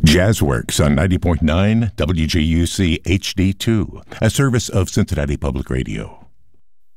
Jazzworks on 90.9 WJUC HD2, a service of Cincinnati Public Radio.